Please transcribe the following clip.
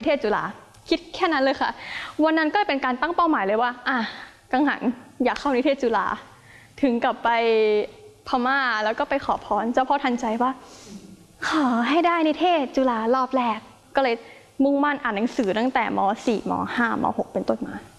เทศจุฬาคิดแค่นั้นเลยค่ะวันนั้นก็เป็นการตั้งเป้าหมายเลยว่ากังหันอยากเข้านิเทศจุฬาถึงกับไปพม่าแล้วก็ไปขอพรเจ้าพ่อทันใจว่าขอให้ได้นิเทศจุฬารอบแรกก็เลยมุ่งมั่นอ่านหนังสือตั้งแต่ม.4 ม.5 ม.6 เป็นต้นมา